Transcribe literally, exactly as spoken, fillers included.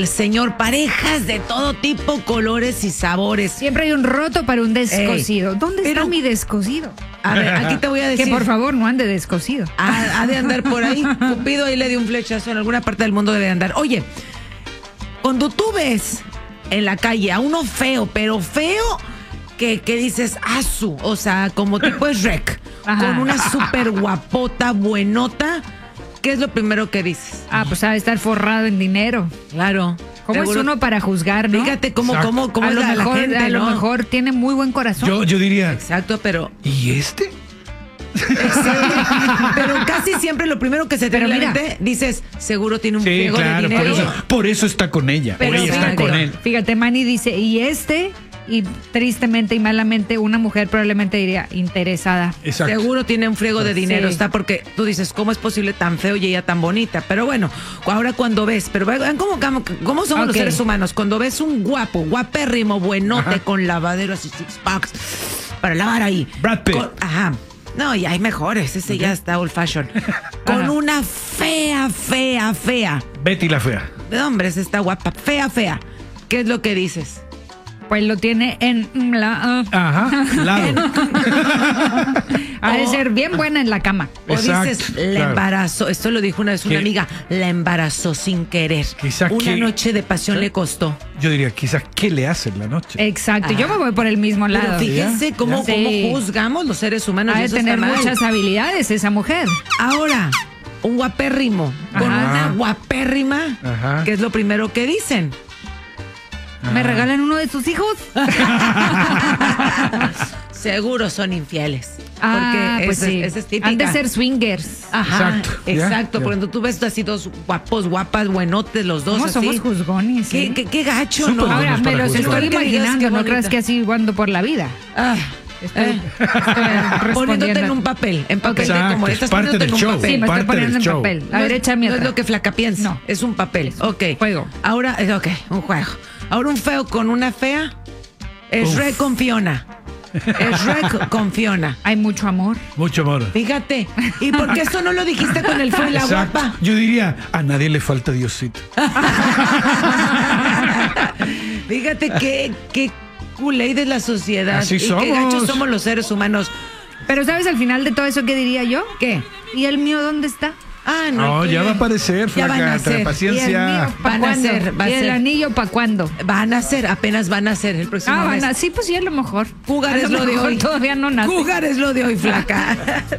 el señor. Parejas de todo tipo, colores y sabores. Siempre hay un roto para un descosido. Ey, ¿Dónde pero, está mi descosido? A ver, aquí te voy a decir. Que por favor no ande descosido. Ha, ha de andar por ahí. Cupido ahí le dio un flechazo. En alguna parte del mundo debe de andar. Oye, cuando tú ves en la calle a uno feo, pero feo, que, que dices, asu, o sea, como tipo es rec, con una súper guapota, buenota, ¿qué es lo primero que dices? Ah, pues ha de estar forrado en dinero. Claro. ¿Cómo es uno para juzgar, no? Fíjate cómo, cómo, cómo a es lo la, mejor, la gente, a ¿no? lo mejor tiene muy buen corazón. Yo, yo diría. Exacto, pero. ¿Y este? Exacto. Pero casi siempre lo primero que se te viene a la mente, dices, seguro tiene un sí, friego claro, de dinero. Por eso, por eso está con ella. Pero por ella fíjate, está con él. Fíjate, Manny dice, y este, y tristemente y malamente, una mujer probablemente diría interesada. Exacto. Seguro tiene un friego de dinero, sí. Está porque tú dices, ¿cómo es posible tan feo y ella tan bonita? Pero bueno, ahora cuando ves, pero vean cómo, cómo, cómo somos okay. los seres humanos, cuando ves un guapo, guapérrimo, buenote, ajá, con lavadero así, six packs, para lavar ahí. Brad Pitt. Con, ajá. No, y hay mejores, ese okay. ya está old fashion. Con ajá. una fea, fea, fea. Betty la fea. De hombres está guapa, fea, fea. ¿Qué es lo que dices? Pues lo tiene en la... Uh. Ajá, lado. Ha de ser bien buena en la cama. O exacto, dices, la claro. embarazó, esto lo dijo una vez una ¿Qué? amiga, la embarazó sin querer. Quizá una que, noche de pasión ¿eh? le costó. Yo diría, quizás, ¿qué le hace en la noche? Exacto, ah. yo me voy por el mismo lado. Pero fíjense ¿Ya? cómo, ¿Ya? cómo sí. juzgamos los seres humanos. Ha de tener muchas habilidades esa mujer. Ahora, un guapérrimo, Ajá. con una guapérrima, Ajá. ¿qué es lo primero que dicen? ¿Me regalan uno de sus hijos? Seguro son infieles. Ah, porque pues ese, sí. ese es típica. Han de ser swingers. Ajá, exacto. Exacto, Ya, porque ya. tú ves así dos guapos, guapas, buenotes, los dos ¿Cómo así. somos juzgones? ¿Qué, ¿eh? qué, qué gacho, Súper ¿no? Ahora, me los estoy imaginando, no bonita. creas que así ando por la vida. Ah. Estoy, eh. estoy poniéndote en un papel, en papel Exacto, de como estás poniéndote en un show, papel. Sí, me parte estoy poniendo en show. papel. A ver, no, échame no otra. es lo que Flaca piensa, no. es un papel. Es un ok. juego. Ahora, ok, un juego. Ahora un feo con una fea es Uf. re con Fiona. Es re con Fiona. Hay mucho amor. Mucho amor. Fíjate. ¿Y por qué eso no lo dijiste con el feo y la Exacto. guapa? Yo diría, a nadie le falta Diosito. Fíjate que, que culé de la sociedad. Así y somos. qué gachos somos los seres humanos. Pero ¿sabes al final de todo eso qué diría yo? ¿Qué? ¿Y el mío dónde está? Ah, no. No, ya va a aparecer, Ya van a Flaca. hacer. Trae ¿Y el paciencia. mío pa' Van a cuándo? ser, va a ¿Y el ser. anillo para cuándo? Van a ser, apenas van a ser el próximo Ah, mes. van a, sí, pues sí, a lo mejor. Cougar A es lo de mejor hoy. Todavía no nace. Cougar es lo de hoy, Flaca.